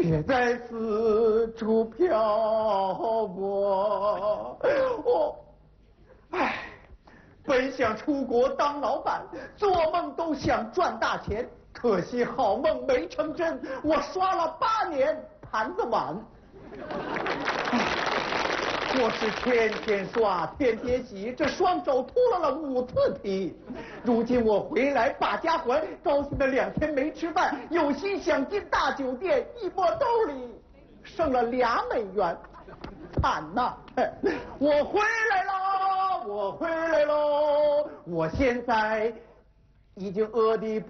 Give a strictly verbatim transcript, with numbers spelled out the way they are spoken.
别在四处漂泊。我，唉，本想出国当老板，做梦都想赚大钱，可惜好梦没成真，我刷了八年盘子碗。我是天天刷，天天洗，这双手秃噜了五次皮。如今我回来把家还，高兴的两天没吃饭，有心想进大酒店，一摸兜里剩了俩美元，惨呐！我回来了，我回来喽！我现在已经饿得